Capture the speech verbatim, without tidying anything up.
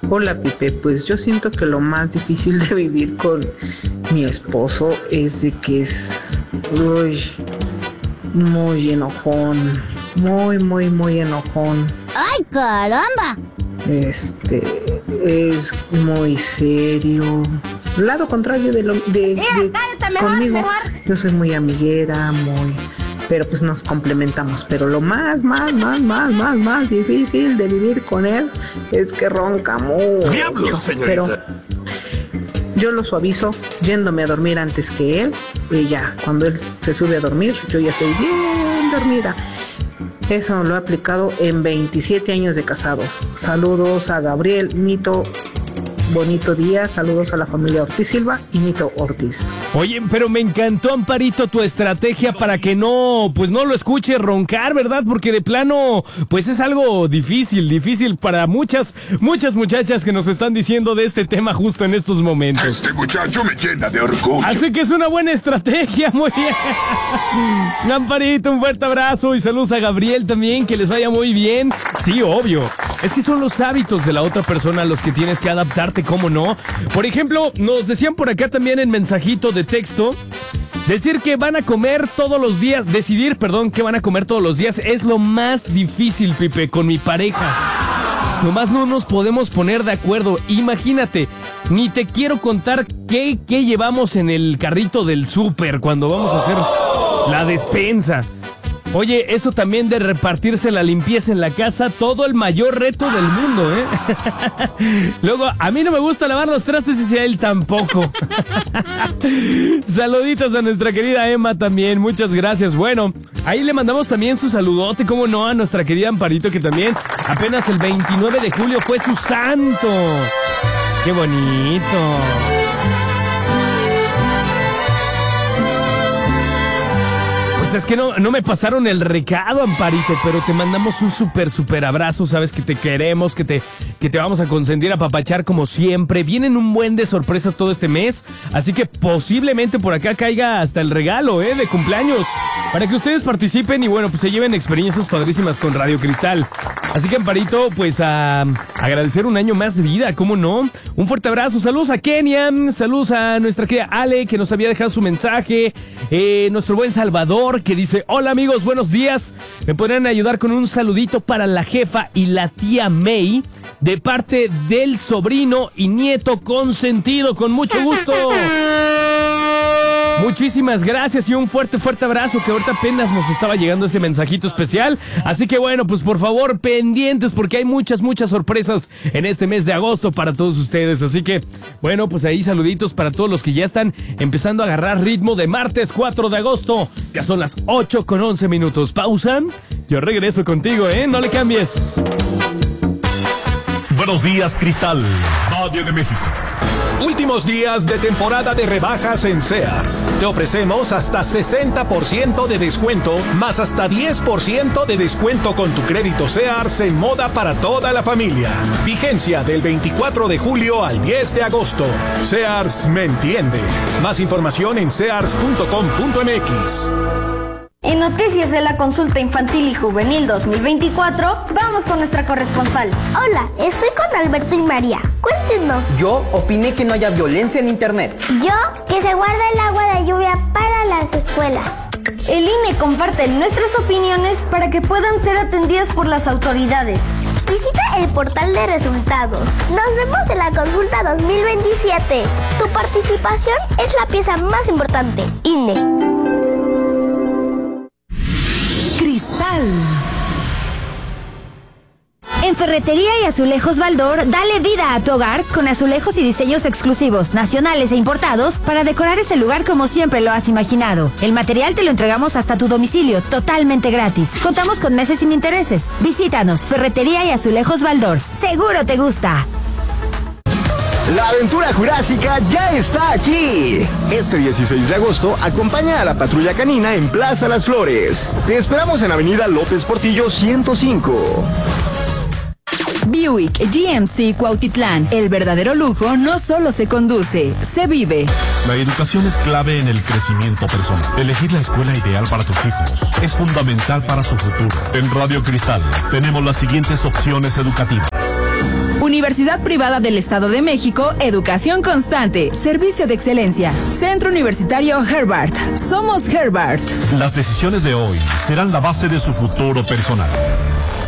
Hola Pipe, pues yo siento que lo más difícil de vivir con mi esposo es de que es uy, muy enojón, muy, muy, muy enojón. ¡Ay, caramba! Este, es muy serio. Lado contrario de lo de, Mira, de cállate, mejor, conmigo. mejor. Yo soy muy amiguera, muy, pero pues nos complementamos. Pero lo más, más, más, más, más, más difícil de vivir con él es que ronca mucho. ¡Diablos, señorita! Pero yo lo suavizo yéndome a dormir antes que él. Y ya, cuando él se sube a dormir, yo ya estoy bien dormida. Eso lo he aplicado en veintisiete años de casados. Saludos a Gabriel, Nito, bonito día. Saludos a la familia Ortiz Silva y Nito Ortiz. Oye, pero me encantó, Amparito, tu estrategia para que no, pues no lo escuche roncar, ¿verdad? Porque de plano, pues es algo difícil, difícil para muchas, muchas muchachas que nos están diciendo de este tema justo en estos momentos. Este muchacho me llena de orgullo. Así que es una buena estrategia, muy bien. Amparito, un fuerte abrazo y saludos a Gabriel también, que les vaya muy bien. Sí, obvio. Es que son los hábitos de la otra persona a los que tienes que adaptarte, ¿cómo no? Por ejemplo, nos decían por acá también en mensajito de texto, decir que van a comer todos los días, decidir, perdón, que van a comer todos los días es lo más difícil, Pipe, con mi pareja. Nomás no nos podemos poner de acuerdo. Imagínate, ni te quiero contar qué, qué llevamos en el carrito del súper cuando vamos a hacer la despensa. Oye, eso también de repartirse la limpieza en la casa, todo el mayor reto del mundo, ¿eh? Luego, a mí no me gusta lavar los trastes y a él tampoco. Saluditos a nuestra querida Emma también, muchas gracias. Bueno, ahí le mandamos también su saludote, cómo no, a nuestra querida Amparito, que también apenas el veintinueve de julio fue su santo. ¡Qué bonito! Pues es que no, no me pasaron el recado, Amparito, pero te mandamos un súper, súper abrazo. Sabes que te queremos, que te, que te vamos a consentir, a apapachar como siempre. Vienen un buen de sorpresas todo este mes, así que posiblemente por acá caiga hasta el regalo, ¿eh? De cumpleaños, para que ustedes participen y bueno, pues se lleven experiencias padrísimas con Radio Cristal. Así que, Amparito, pues a agradecer un año más de vida, ¿cómo no? Un fuerte abrazo, saludos a Kenia, saludos a nuestra querida Ale, que nos había dejado su mensaje, eh, nuestro buen Salvador, que dice, hola amigos, buenos días, me podrían ayudar con un saludito para la jefa y la tía May, de parte del sobrino y nieto consentido, con mucho gusto. Muchísimas gracias y un fuerte, fuerte abrazo, que ahorita apenas nos estaba llegando ese mensajito especial. Así que bueno, pues por favor, pendientes, porque hay muchas, muchas sorpresas en este mes de agosto para todos ustedes. Así que bueno, pues ahí saluditos para todos los que ya están empezando a agarrar ritmo de martes cuatro de agosto. Ya son las ocho con once minutos. Pausa. Yo regreso contigo, ¿eh? No le cambies. Buenos días, Cristal, Radio de México. Últimos días de temporada de rebajas en Sears. Te ofrecemos hasta sesenta por ciento de descuento, más hasta diez por ciento de descuento con tu crédito Sears en moda para toda la familia. Vigencia del veinticuatro de julio al diez de agosto. Sears me entiende. Más información en sears punto com punto m x. En noticias de la consulta infantil y juvenil dos mil veinticuatro, vamos con nuestra corresponsal. Hola, estoy con Alberto y María. Cuéntenos. Yo opiné que no haya violencia en internet. Yo, que se guarda el agua de lluvia para las escuelas. El I N E comparte nuestras opiniones para que puedan ser atendidas por las autoridades. Visita el portal de resultados. Nos vemos en la consulta dos mil veintisiete. Tu participación es la pieza más importante. I N E. Cristal. En Ferretería y Azulejos Baldor, dale vida a tu hogar con azulejos y diseños exclusivos, nacionales e importados, para decorar ese lugar como siempre lo has imaginado. El material te lo entregamos hasta tu domicilio, totalmente gratis. Contamos con meses sin intereses. Visítanos, Ferretería y Azulejos Baldor. Seguro te gusta. La aventura jurásica ya está aquí. Este dieciséis de agosto, acompaña a la Patrulla Canina en Plaza Las Flores. Te esperamos en Avenida López Portillo ciento cinco. Buick G M C Cuautitlán. El verdadero lujo no solo se conduce, se vive. La educación es clave en el crecimiento personal. Elegir la escuela ideal para tus hijos es fundamental para su futuro. En Radio Cristal tenemos las siguientes opciones educativas: Universidad Privada del Estado de México, educación constante, servicio de excelencia. Centro Universitario Herbart. Somos Herbart. Las decisiones de hoy serán la base de su futuro personal.